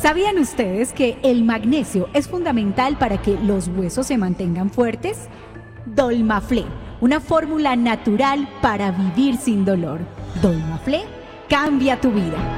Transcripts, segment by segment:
¿Sabían ustedes que el magnesio es fundamental para que los huesos se mantengan fuertes? Dolmaflé, una fórmula natural para vivir sin dolor. Dolmaflé cambia tu vida.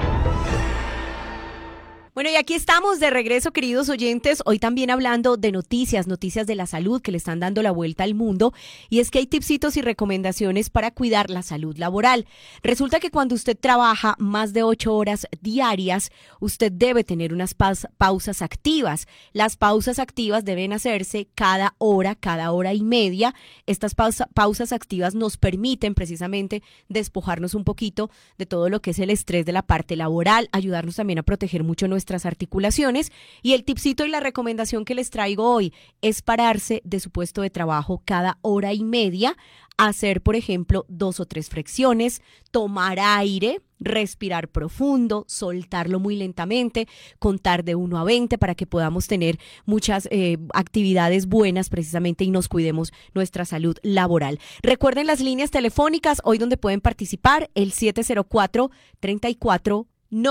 Bueno, y aquí estamos de regreso, queridos oyentes, hoy también hablando de noticias de la salud que le están dando la vuelta al mundo, y es que hay tipsitos y recomendaciones para cuidar la salud laboral. Resulta que cuando usted trabaja más de 8 horas diarias, usted debe tener unas pausas activas. Las pausas activas deben hacerse cada hora y media. Estas pausas activas nos permiten precisamente despojarnos un poquito de todo lo que es el estrés de la parte laboral, ayudarnos también a proteger mucho nuestras articulaciones. Y el tipcito y la recomendación que les traigo hoy es pararse de su puesto de trabajo cada hora y media, hacer, por ejemplo, 2 o 3 flexiones, tomar aire, respirar profundo, soltarlo muy lentamente, contar de 1 a 20 para que podamos tener muchas actividades buenas precisamente y nos cuidemos nuestra salud laboral. Recuerden las líneas telefónicas hoy donde pueden participar, el 704-3492,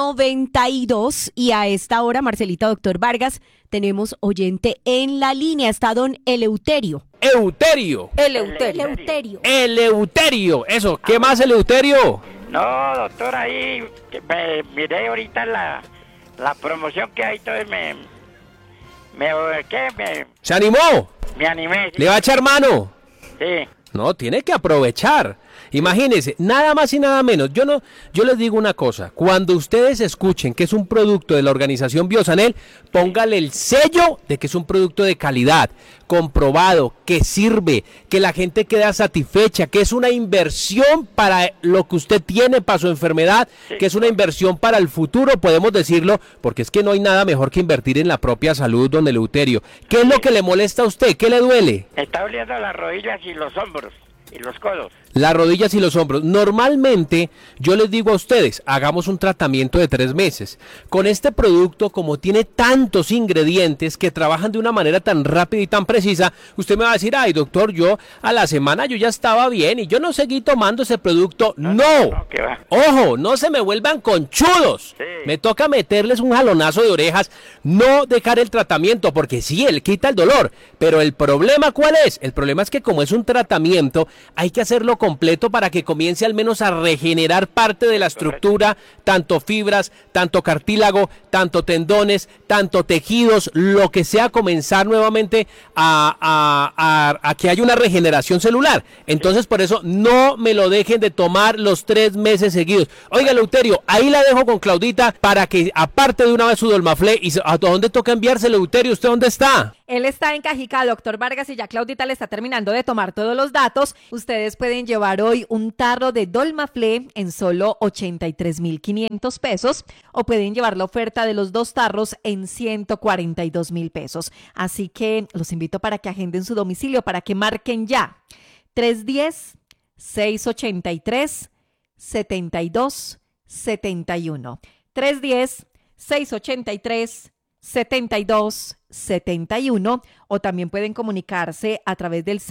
y a esta hora, Marcelita, doctor Vargas, tenemos oyente en la línea. Está don Eleuterio. Eleuterio. Eso, ¿qué más, Eleuterio? No, doctor, ahí me miré ahorita la promoción que hay, entonces ¿Se animó? Me animé. ¿Le va a echar mano? Sí. No, tiene que aprovechar. Imagínense, nada más y nada menos. Yo les digo una cosa. Cuando ustedes escuchen que es un producto de la organización Biosanel, póngale el sello de que es un producto de calidad, comprobado, que sirve, que la gente queda satisfecha, que es una inversión para lo que usted tiene, para su enfermedad, que es una inversión para el futuro, podemos decirlo, porque es que no hay nada mejor que invertir en la propia salud, don Eleuterio. ¿Qué es lo que le molesta a usted? ¿Qué le duele? Me está doliendo las rodillas y los hombros y los codos. Las rodillas y los hombros. Normalmente yo les digo a ustedes, hagamos un tratamiento de 3 meses. Con este producto, como tiene tantos ingredientes que trabajan de una manera tan rápida y tan precisa, usted me va a decir, ay doctor, yo a la semana yo ya estaba bien y yo no seguí tomando ese producto. No. Ojo, no se me vuelvan conchudos. Sí. Me toca meterles un jalonazo de orejas, no dejar el tratamiento, porque sí, él quita el dolor, pero el problema ¿cuál es? El problema es que como es un tratamiento, hay que hacerlo completo para que comience al menos a regenerar parte de la estructura, tanto fibras, tanto cartílago, tanto tendones, tanto tejidos, lo que sea, comenzar nuevamente a que haya una regeneración celular. Entonces, por eso, no me lo dejen de tomar los 3 meses seguidos. Oiga, Eleuterio, ahí la dejo con Claudita para que aparte de una vez su Dolmaflé. ¿Y a dónde toca enviarse, Eleuterio? ¿Usted dónde está? Él está en Cajicá, doctor Vargas, y ya Claudita le está terminando de tomar todos los datos. Ustedes pueden llevar hoy un tarro de Dolmaflé en solo 83,500 pesos o pueden llevar la oferta de los 2 tarros en 142,000 pesos. Así que los invito para que agenden su domicilio, para que marquen ya 310-683-7271. 310-683-7271 o también pueden comunicarse a través del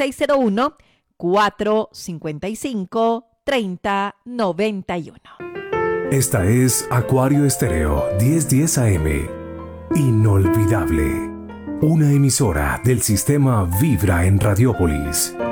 601-455-3091. Esta es Acuario Estéreo 1010 AM. Inolvidable. Una emisora del sistema Vibra en Radiópolis.